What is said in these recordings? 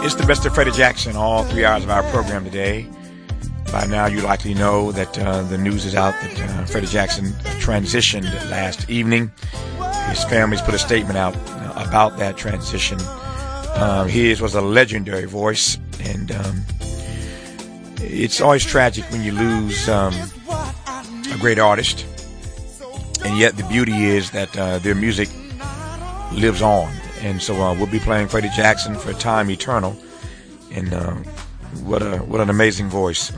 It's the best of Freddie Jackson, all 3 hours of our program today. By now, you likely know that the news is out that Freddie Jackson transitioned last evening. His family's put a statement out about that transition. His was a legendary voice, and it's always tragic when you lose a great artist. And yet the beauty is that their music lives on. And so we'll be playing Freddie Jackson for time eternal. And what an amazing voice.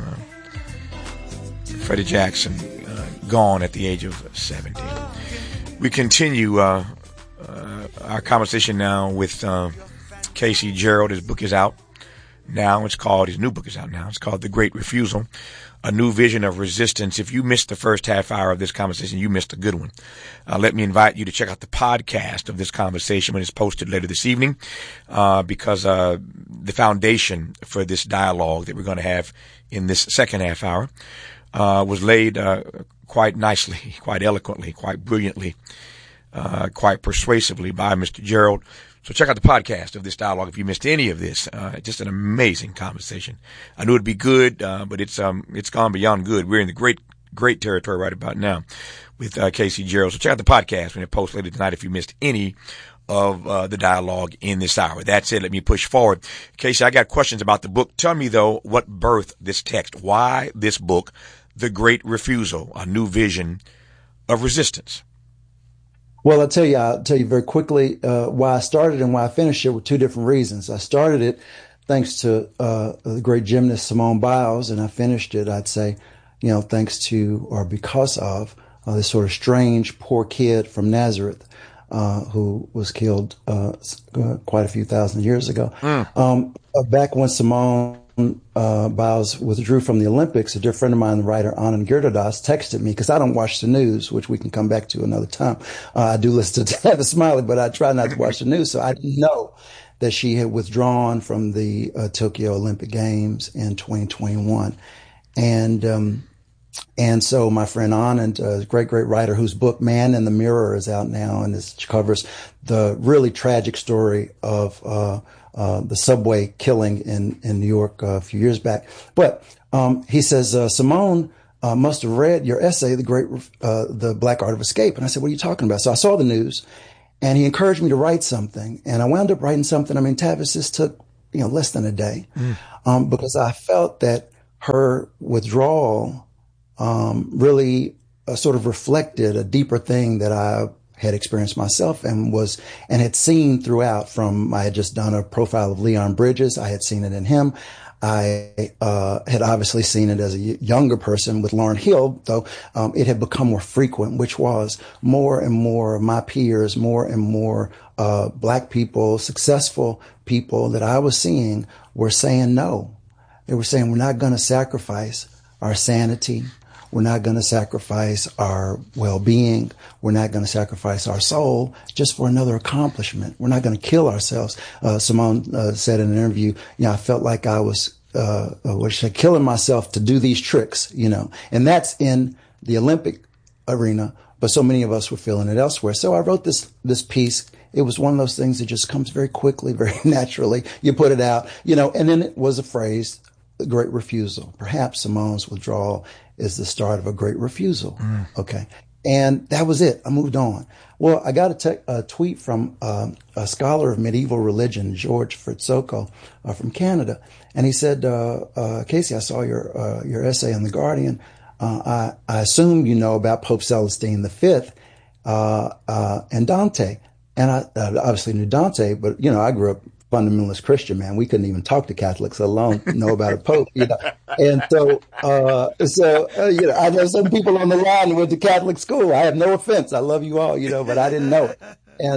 Freddie Jackson, gone at the age of 70. We continue our conversation now with Casey Gerald. His book is out now. His new book is out now. It's called The Great Refusal, A New Vision of Resistance. If you missed the first half hour of this conversation, you missed a good one. Let me invite you to check out the podcast of this conversation when it's posted later this evening, because the foundation for this dialogue that we're going to have in this second half hour was laid quite nicely, quite eloquently, quite brilliantly, quite persuasively by Mr. Gerald. So check out the podcast of this dialogue if you missed any of this. Just an amazing conversation. I knew it'd be good, but it's gone beyond good. We're in the great territory right about now with Casey Gerald. So check out the podcast when it posts later tonight if you missed any of the dialogue in this hour. That said, let me push forward. Casey, I got questions about the book. Tell me, though, what birthed this text? Why this book, The Great Refusal, A New Vision of Resistance? Well, I'll tell you very quickly why I started and why I finished it with two different reasons. I started it thanks to the great gymnast Simone Biles, and I finished it, I'd say, thanks to or because of this sort of strange, poor kid from Nazareth who was killed quite a few thousand years ago. Back when Simone Biles withdrew from the Olympics, a dear friend of mine, the writer Anand Giridharadas, texted me, because I don't watch the news, which we can come back to another time. I do listen to Tavis Smiley, but I try not to watch the news. So I didn't know that she had withdrawn from the Tokyo Olympic Games in 2021. And so my friend Anand, a great writer whose book Man in the Mirror is out now, and this covers the really tragic story of the subway killing in New York a few years back. But he says, Simone must have read your essay, The Black Art of Escape. And I said, what are you talking about? So I saw the news, and he encouraged me to write something. And I wound up writing something. I mean, Tavis, this took less than a day, because I felt that her withdrawal really sort of reflected a deeper thing that I had experienced myself and had seen throughout. I had just done a profile of Leon Bridges. I had seen it in him. I had obviously seen it as a younger person with Lauryn Hill, though it had become more frequent, which was more and more of my peers, more and more black people, successful people that I was seeing were saying no. They were saying, we're not going to sacrifice our sanity. We're not going to sacrifice our well-being. We're not going to sacrifice our soul just for another accomplishment. We're not going to kill ourselves. Simone said in an interview, I felt like I was killing myself to do these tricks, and that's in the Olympic arena. But so many of us were feeling it elsewhere. So I wrote this piece. It was one of those things that just comes very quickly, very naturally. You put it out, and then it was a phrase, the great refusal. Perhaps Simone's withdrawal is the start of a great refusal. Okay. And that was it. I moved on. Well, I got a tweet from a scholar of medieval religion, George Fritzoko, from Canada. And he said, Casey, I saw your essay in The Guardian. I assume you know about Pope Celestine V and Dante. And I obviously knew Dante, but, I grew up fundamentalist Christian, man. We couldn't even talk to Catholics, let alone know about a Pope, And so, I know some people on the line who went to Catholic school. I have no offense. I love you all, but I didn't know it. And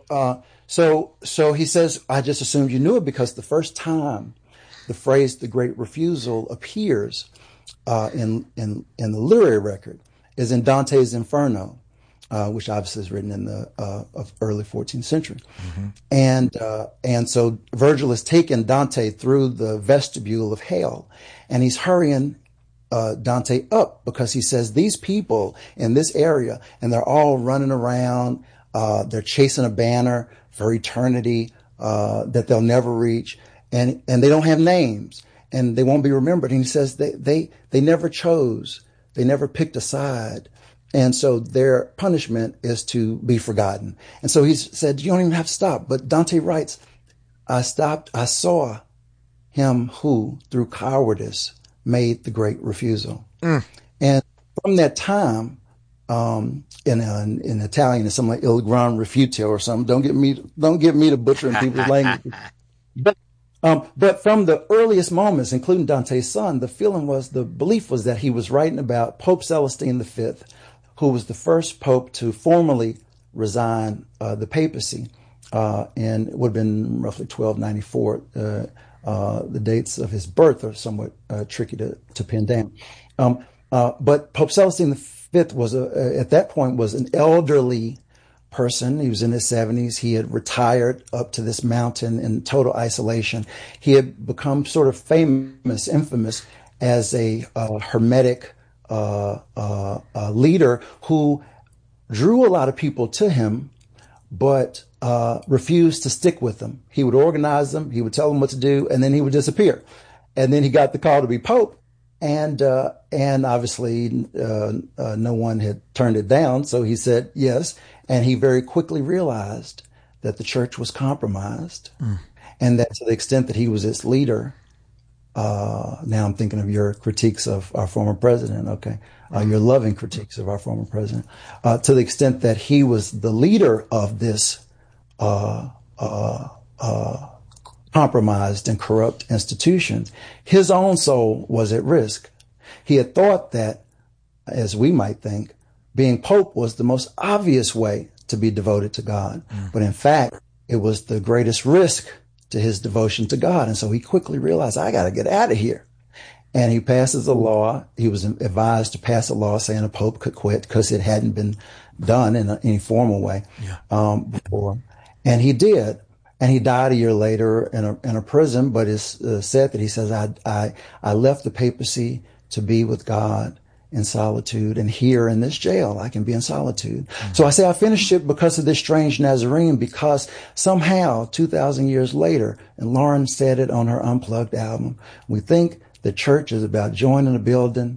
so he says, I just assumed you knew it because the first time the phrase "the Great Refusal" appears in the literary record is in Dante's Inferno. Which obviously is written in the early 14th century. And so Virgil has taken Dante through the vestibule of hell, and he's hurrying Dante up because he says these people in this area, and they're all running around, they're chasing a banner for eternity that they'll never reach. and they don't have names, and they won't be remembered. And he says they never chose, they never picked a side. And so their punishment is to be forgotten. And so he said, you don't even have to stop. But Dante writes, I saw him who, through cowardice, made the great refusal. And from that time, in Italian, it's something like il gran rifiuto or something. Don't get me to butchering people's language. But from the earliest moments, including Dante's son, the belief was that he was writing about Pope Celestine V, who was the first pope to formally resign the papacy, and it would have been roughly 1294. The dates of his birth are somewhat tricky to pin down. But Pope Celestine V was at that point was an elderly person. He was in his 70s. He had retired up to this mountain in total isolation. He had become sort of infamous as a hermetic leader who drew a lot of people to him, but refused to stick with them. He would organize them, he would tell them what to do, and then he would disappear. And then he got the call to be pope, and obviously no one had turned it down, so he said yes. And he very quickly realized that the church was compromised, and that to the extent that he was its leader. Now I'm thinking of your critiques of our former president. Okay. Your loving critiques of our former president, to the extent that he was the leader of this, compromised and corrupt institution. His own soul was at risk. He had thought that, as we might think, being pope was the most obvious way to be devoted to God. But in fact, it was the greatest risk to his devotion to God. And so he quickly realized, I got to get out of here. And he passes a law. He was advised to pass a law saying a pope could quit because it hadn't been done in any formal way before. And he did. And he died a year later in a prison, but it's said that he says, I left the papacy to be with God in solitude, and here in this jail, I can be in solitude. So I say I finished it because of this strange Nazarene, because somehow 2,000 years later, and Lauren said it on her Unplugged album, we think the church is about joining a building.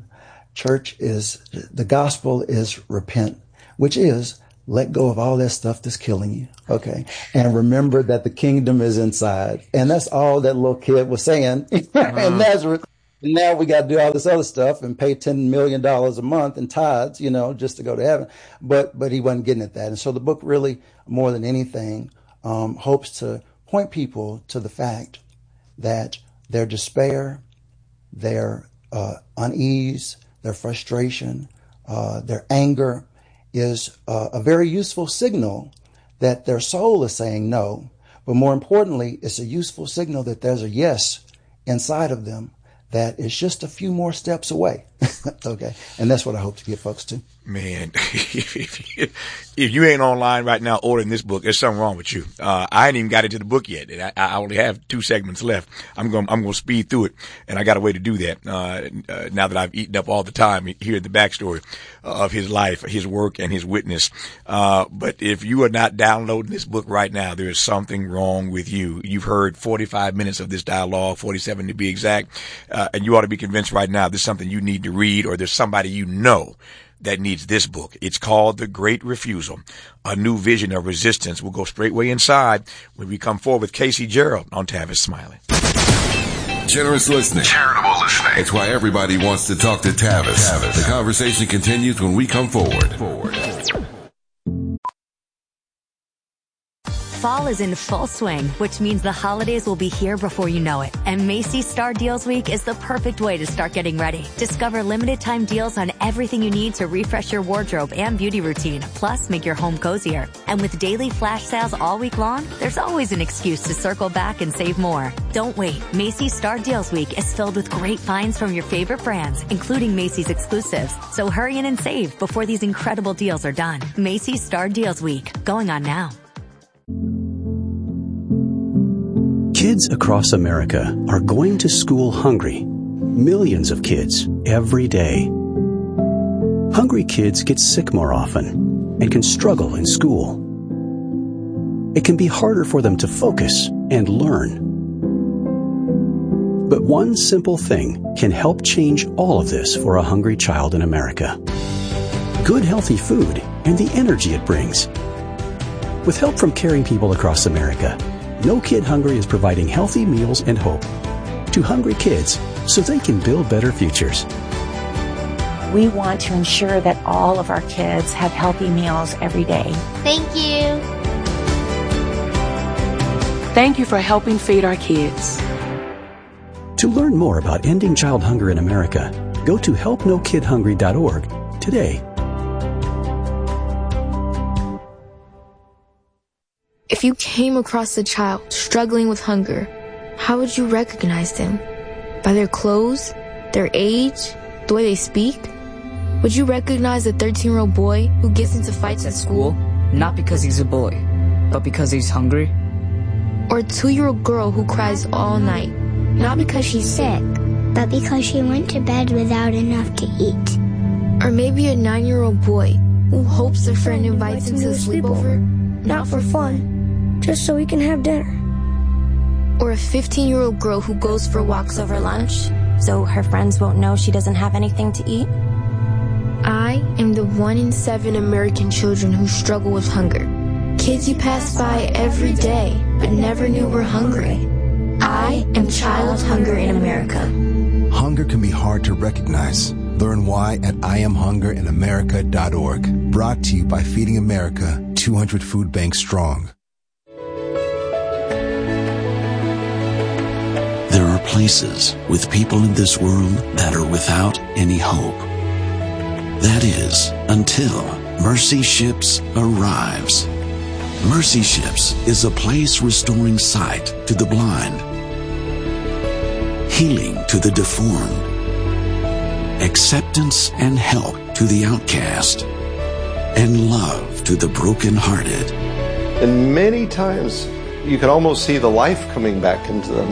The gospel is repent, which is let go of all that stuff that's killing you. Okay. And remember that the kingdom is inside. And that's all that little kid was saying in Nazareth. And now we got to do all this other stuff and pay $10 million a month in tithes, just to go to heaven. But he wasn't getting at that. And so the book really, more than anything, hopes to point people to the fact that their despair, their unease, their frustration, their anger is a very useful signal that their soul is saying no. But more importantly, it's a useful signal that there's a yes inside of them that is just a few more steps away. Okay. And that's what I hope to get folks to. Man, if you ain't online right now ordering this book, there's something wrong with you. I ain't even got into the book yet. I only have 2 segments left. I'm going to speed through it, and I got a way to do that. Now that I've eaten up all the time here, the backstory of his life, his work, and his witness. But if you are not downloading this book right now, there is something wrong with you. You've heard 45 minutes of this dialogue, 47 to be exact, and you ought to be convinced right now there's something you need to read, or there's somebody you know that needs this book. It's called The Great Refusal, A New Vision of Resistance. We'll go straightway inside when we come forward with Casey Gerald on Tavis Smiley. Generous listening. Charitable listening. It's why everybody wants to talk to Tavis. The conversation continues when we come forward. Fall is in full swing, which means the holidays will be here before you know it. And Macy's Star Deals Week is the perfect way to start getting ready. Discover limited time deals on everything you need to refresh your wardrobe and beauty routine, plus make your home cozier. And with daily flash sales all week long, there's always an excuse to circle back and save more. Don't wait. Macy's Star Deals Week is filled with great finds from your favorite brands, including Macy's exclusives. So hurry in and save before these incredible deals are done. Macy's Star Deals Week, going on now. Kids across America are going to school hungry. Millions of kids every day. Hungry kids get sick more often and can struggle in school. It can be harder for them to focus and learn. But one simple thing can help change all of this for a hungry child in America. Good, healthy food and the energy it brings. With help from caring people across America, No Kid Hungry is providing healthy meals and hope to hungry kids so they can build better futures. We want to ensure that all of our kids have healthy meals every day. Thank you. Thank you for helping feed our kids. To learn more about ending child hunger in America, go to helpnokidhungry.org today. If you came across a child struggling with hunger, how would you recognize them? By their clothes, their age, the way they speak? Would you recognize a 13-year-old boy who gets into fights at school? Not because he's a boy, but because he's hungry? Or a 2-year-old girl who cries all night? Not because she's sick, but because she went to bed without enough to eat. Or maybe a 9-year-old boy who hopes a friend invites him to a sleepover? Not for fun, just so we can have dinner. Or a 15-year-old girl who goes for walks over lunch, so her friends won't know she doesn't have anything to eat? I am the 1 in 7 American children who struggle with hunger. Kids you pass by every day, but never knew were hungry. I am child hunger in America. Hunger can be hard to recognize. Learn why at IamHungerInAmerica.org. Brought to you by Feeding America, 200 Food Banks Strong. There are places with people in this world that are without any hope. That is, until Mercy Ships arrives. Mercy Ships is a place restoring sight to the blind, healing to the deformed, acceptance and help to the outcast, and love to the brokenhearted. And many times you can almost see the life coming back into them.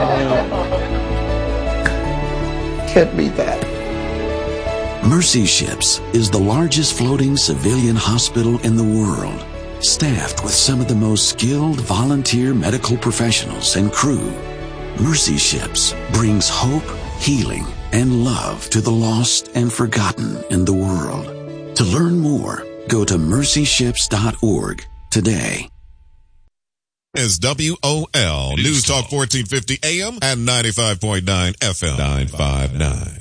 Can't beat that. Mercy Ships is the largest floating civilian hospital in the world, staffed with some of the most skilled volunteer medical professionals and crew. Mercy Ships brings hope, healing, and love to the lost and forgotten in the world. To learn more, go to mercyships.org today. Is WOL News Talk 1450 AM and 95.9 FM 959.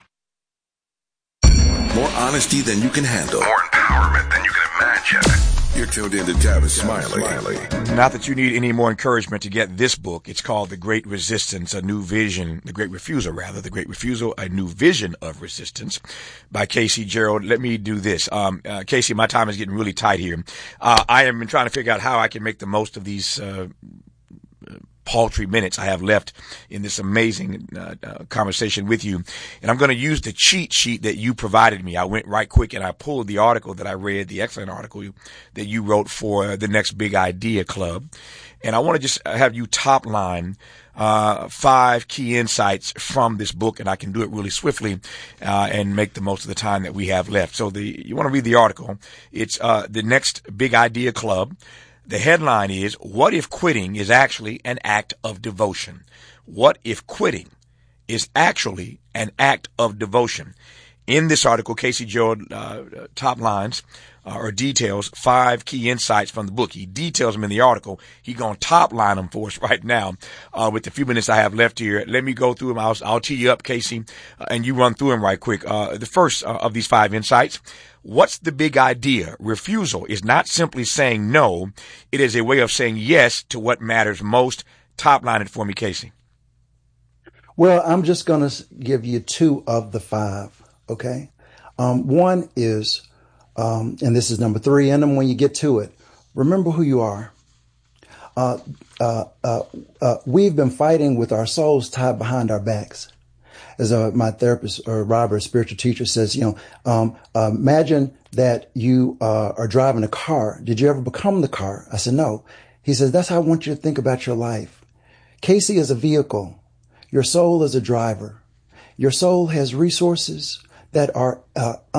More honesty than you can handle. More empowerment than you can imagine. You're tuned in to Tavis Smiley. Not that you need any more encouragement to get this book. It's called The Great Resistance, A New Vision, The Great Refusal, rather. The Great Refusal, A New Vision of Resistance by Casey Gerald. Let me do this. Casey, my time is getting really tight here. I have been trying to figure out how I can make the most of these paltry minutes I have left in this amazing conversation with you. And I'm going to use the cheat sheet that you provided me. I went right quick and I pulled the article that I read, the excellent article that you wrote for the Next Big Idea Club. And I want to just have you top line 5 key insights from this book, and I can do it really swiftly and make the most of the time that we have left. So you want to read the article. It's the Next Big Idea Club. The headline is, what if quitting is actually an act of devotion? What if quitting is actually an act of devotion? In this article, Casey Gerald top lines or details 5 key insights from the book. He details them in the article. He's going to top line them for us right now with the few minutes I have left here. Let me go through them. I'll tee you up, Casey, and you run through them right quick. The first of these 5 insights. What's the big idea? Refusal is not simply saying no. It is a way of saying yes to what matters most. Top line it for me, Casey. Well, I'm just going to give you 2 of the 5. Okay. One is, and this is number 3 in them when you get to it. Remember who you are. We've been fighting with our souls tied behind our backs. As my therapist, or Robert, spiritual teacher, says, imagine that you are driving a car. Did you ever become the car? I said, no. He says, that's how I want you to think about your life. Casey is a vehicle. Your soul is a driver. Your soul has resources that are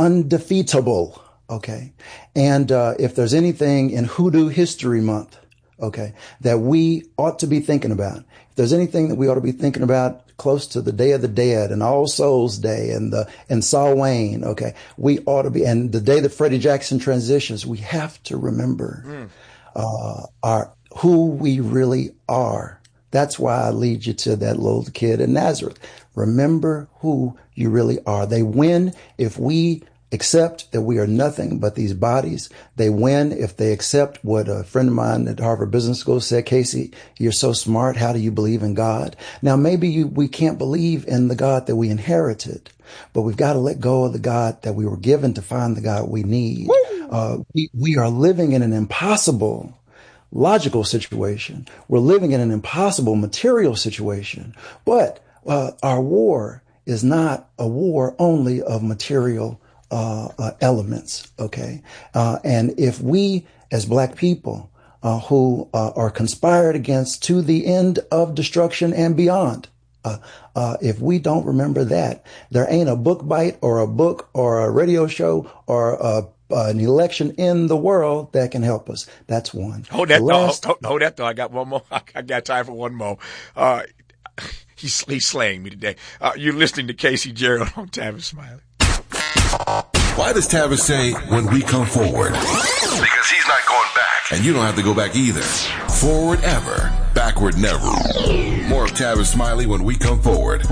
undefeatable. Okay. And if there's anything in Hoodoo History Month, okay, that we ought to be thinking about. If there's anything that we ought to be thinking about close to the Day of the Dead and All Souls Day and Samhain, okay, we ought to be, and the day that Freddie Jackson transitions, we have to remember who we really are. That's why I lead you to that little kid in Nazareth. Remember who you really are. They win if we accept that we are nothing but these bodies. They win if they accept what a friend of mine at Harvard Business School said, Casey, you're so smart. How do you believe in God? Now, maybe we can't believe in the God that we inherited, but we've got to let go of the God that we were given to find the God we need. We are living in an impossible logical situation. We're living in an impossible material situation, but our war is not a war only of material elements, okay? And if we, as Black people, who are conspired against to the end of destruction and beyond, if we don't remember that, there ain't a book bite or a book or a radio show or an election in the world that can help us. That's one. Hold that thought. I got one more. I got time for one more. He's slaying me today. You're listening to Casey Gerald on Tavis Smiley. Why does Tavis say, when we come forward? Because he's not going back. And you don't have to go back either. Forward ever, backward never. More of Tavis Smiley when we come forward.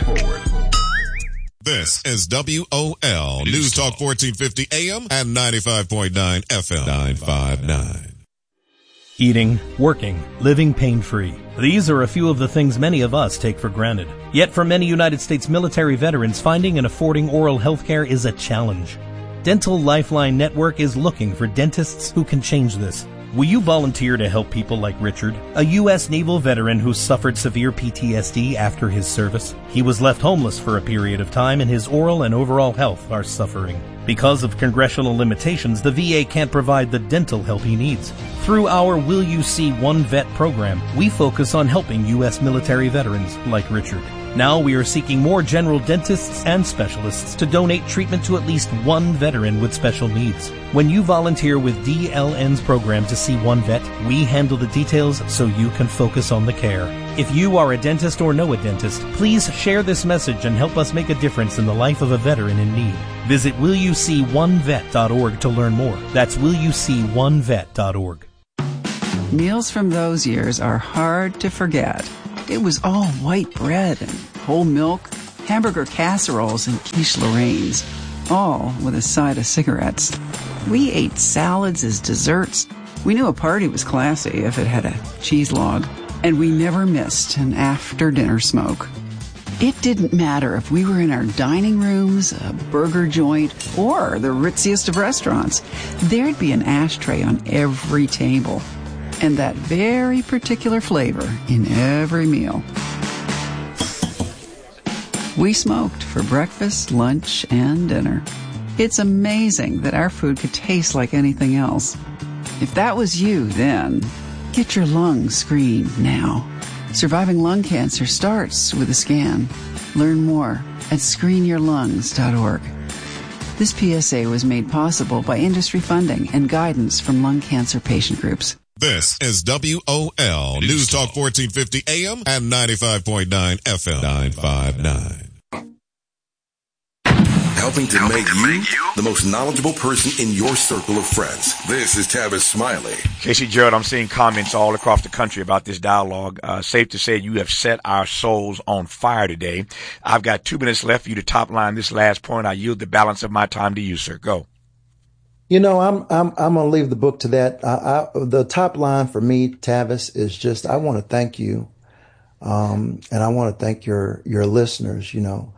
This is WOL News Talk 1450 AM and 95.9 FM 959. Eating, working, living pain-free. These are a few of the things many of us take for granted. Yet for many United States military veterans, finding and affording oral health care is a challenge. Dental Lifeline Network is looking for dentists who can change this. Will you volunteer to help people like Richard, a U.S. naval veteran who suffered severe PTSD after his service? He was left homeless for a period of time, and his oral and overall health are suffering. Because of congressional limitations, the VA can't provide the dental help he needs. Through our Will You See One Vet program, we focus on helping U.S. military veterans like Richard. Now we are seeking more general dentists and specialists to donate treatment to at least one veteran with special needs. When you volunteer with DLN's program to see one vet, we handle the details so you can focus on the care. If you are a dentist or know a dentist, please share this message and help us make a difference in the life of a veteran in need. Visit willyouseeonevet.org to learn more. That's willyouseeonevet.org. Meals from those years are hard to forget. It was all white bread and whole milk, hamburger casseroles and quiche Lorraines, all with a side of cigarettes. We ate salads as desserts. We knew a party was classy if it had a cheese log, and we never missed an after-dinner smoke. It didn't matter if we were in our dining rooms, a burger joint, or the ritziest of restaurants. There'd be an ashtray on every table, and that very particular flavor in every meal. We smoked for breakfast, lunch, and dinner. It's amazing that our food could taste like anything else. If that was you then, get your lungs screened now. Surviving lung cancer starts with a scan. Learn more at screenyourlungs.org. This PSA was made possible by industry funding and guidance from lung cancer patient groups. This is WOL News Talk 1450 AM and 95.9 FM 959. Helping to make you the most knowledgeable person in your circle of friends. This is Tavis Smiley. Casey Gerald, I'm seeing comments all across the country about this dialogue. Safe to say you have set our souls on fire today. I've got 2 minutes left for you to top line this last point. I yield the balance of my time to you, sir. Go. You know, I'm going to leave the book to that. The top line for me, Tavis, is just, I want to thank you. And I want to thank your listeners, you know.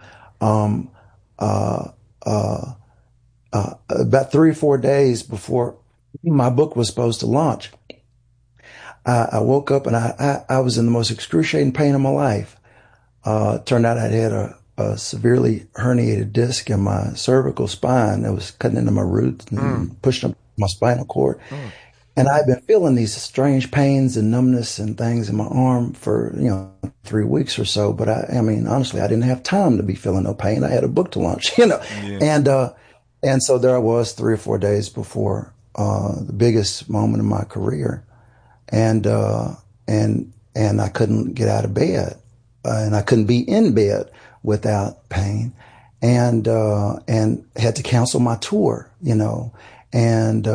About 3 or 4 days before my book was supposed to launch, I woke up and I was in the most excruciating pain of my life. Turned out I had a severely herniated disc in my cervical spine that was cutting into my roots and pushing up my spinal cord. And I've been feeling these strange pains and numbness and things in my arm for, 3 weeks or so. But I mean, honestly, I didn't have time to be feeling no pain. I had a book to launch, Yeah. And so there I was 3 or 4 days before, the biggest moment of my career. and I couldn't get out of bed, and I couldn't be in bed without pain, and had to cancel my tour, and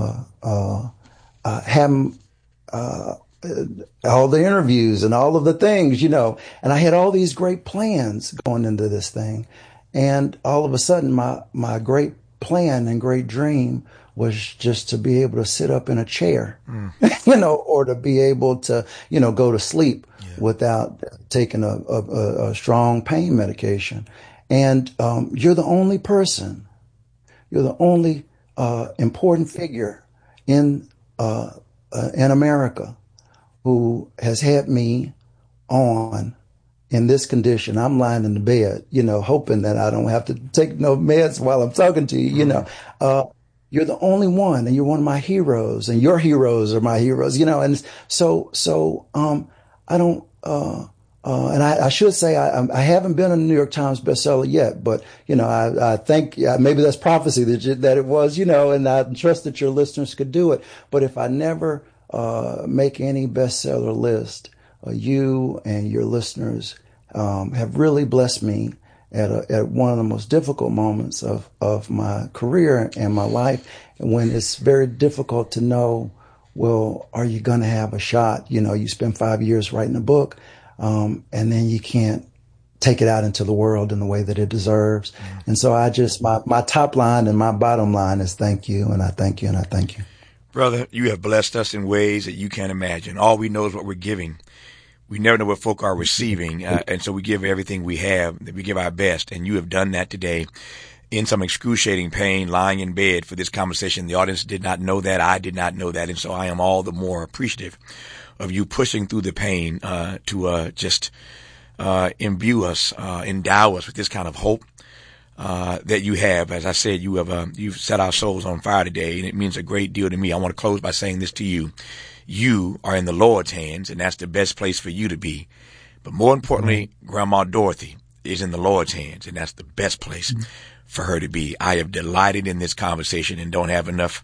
having all the interviews and all of the things, and I had all these great plans going into this thing, and all of a sudden my great plan and great dream was just to be able to sit up in a chair, or to be able to, go to sleep without taking a strong pain medication. And you're the only person, you're the only important figure in America who has had me on in this condition. I'm lying in the bed, hoping that I don't have to take no meds while I'm talking to you, you're the only one, and you're one of my heroes, and your heroes are my heroes, and so I don't, and I should say I haven't been a New York Times bestseller yet, but I think maybe that's prophecy that it was, and I trust that your listeners could do it. But if I never make any bestseller list, you and your listeners have really blessed me at one of the most difficult moments of my career and my life, when it's very difficult to know, well, are you going to have a shot? You spend 5 years writing a book, and then you can't take it out into the world in the way that it deserves. And so my top line and my bottom line is thank you, and I thank you, and I thank you. Brother, you have blessed us in ways that you can't imagine. All we know is what we're giving. We never know what folk are receiving, and so we give everything we have. We give our best, and you have done that today in some excruciating pain, lying in bed for this conversation. The audience did not know that. I did not know that, and so I am all the more appreciative of you pushing through the pain to just imbue us, endow us with this kind of hope that you have. As I said, you've set our souls on fire today, and it means a great deal to me. I want to close by saying this to you. You are in the Lord's hands, and that's the best place for you to be. But more importantly, Grandma Dorothy is in the Lord's hands, and that's the best place for her to be. I have delighted in this conversation and don't have enough.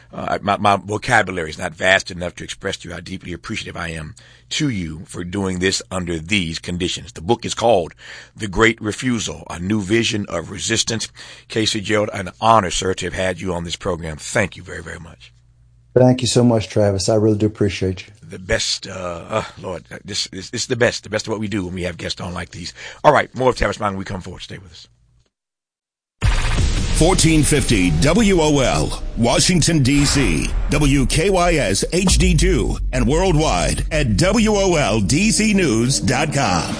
My vocabulary is not vast enough to express to you how deeply appreciative I am to you for doing this under these conditions. The book is called The Great Refusal, A New Vision of Resistance. Casey Gerald, an honor, sir, to have had you on this program. Thank you very, very much. Thank you so much, Travis. I really do appreciate you. The best, Lord, this is the best of what we do when we have guests on like these. All right, more of Tavis Smiley when we come forward. Stay with us. 1450 WOL, Washington, D.C., WKYS HD2, and worldwide at WOLDCnews.com.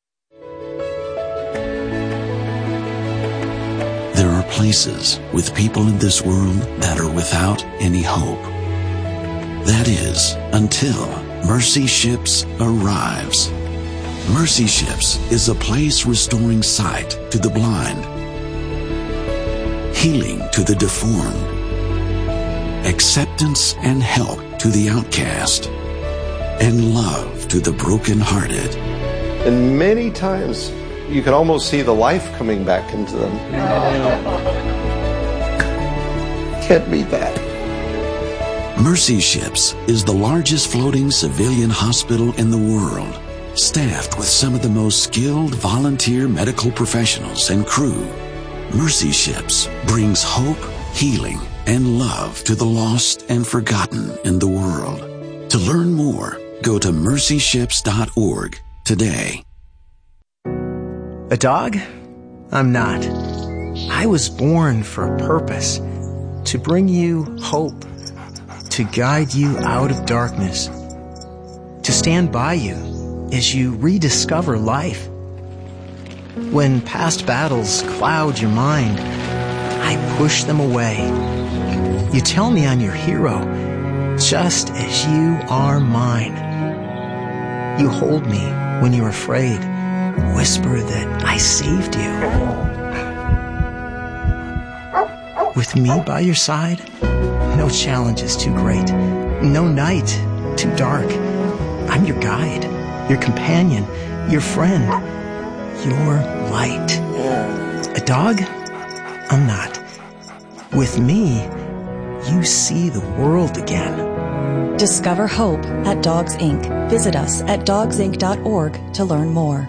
There are places with people in this world that are without any hope. That is, until Mercy Ships arrives. Mercy Ships is a place restoring sight to the blind, healing to the deformed, acceptance and help to the outcast, and love to the brokenhearted. And many times you can almost see the life coming back into them. Can't beat that. Mercy Ships is the largest floating civilian hospital in the world, staffed with some of the most skilled volunteer medical professionals and crew. Mercy Ships brings hope, healing, and love to the lost and forgotten in the world. To learn more, go to mercyships.org today. A dog? I'm not. I was born for a purpose, to bring you hope, to guide you out of darkness, to stand by you as you rediscover life. When past battles cloud your mind, I push them away. You tell me I'm your hero, just as you are mine. You hold me when you're afraid, whisper that I saved you. With me by your side, no challenge is too great, no night too dark. I'm your guide, your companion, your friend, your light. A dog? I'm not. With me, you see the world again. Discover hope at Dogs Inc. Visit us at dogsinc.org to learn more.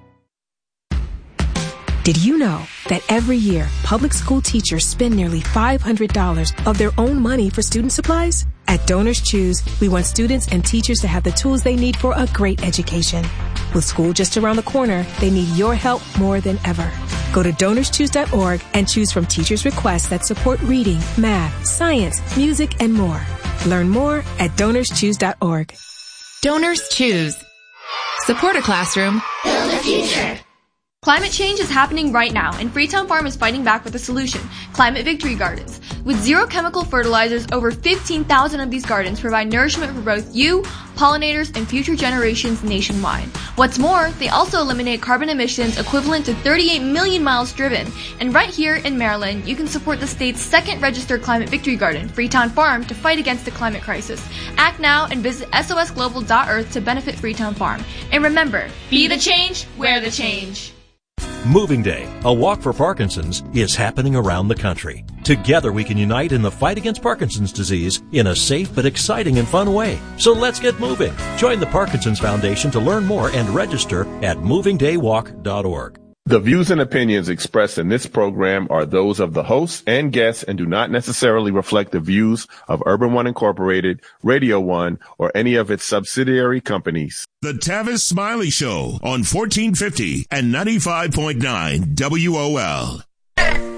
Did you know that every year, public school teachers spend nearly $500 of their own money for student supplies? At Donors Choose, we want students and teachers to have the tools they need for a great education. With school just around the corner, they need your help more than ever. Go to DonorsChoose.org and choose from teachers' requests that support reading, math, science, music, and more. Learn more at DonorsChoose.org. Donors Choose. Support a classroom. Build a future. Climate change is happening right now, and Freetown Farm is fighting back with a solution, Climate Victory Gardens. With zero chemical fertilizers, over 15,000 of these gardens provide nourishment for both you, pollinators, and future generations nationwide. What's more, they also eliminate carbon emissions equivalent to 38 million miles driven. And right here in Maryland, you can support the state's second registered Climate Victory Garden, Freetown Farm, to fight against the climate crisis. Act now and visit sosglobal.earth to benefit Freetown Farm. And remember, be the change, wear the change. Moving Day, a walk for Parkinson's, is happening around the country. Together we can unite in the fight against Parkinson's disease in a safe but exciting and fun way. So let's get moving. Join the Parkinson's Foundation to learn more and register at movingdaywalk.org. The views and opinions expressed in this program are those of the hosts and guests and do not necessarily reflect the views of Urban One Incorporated, Radio One, or any of its subsidiary companies. The Tavis Smiley Show on 1450 and 95.9 WOL.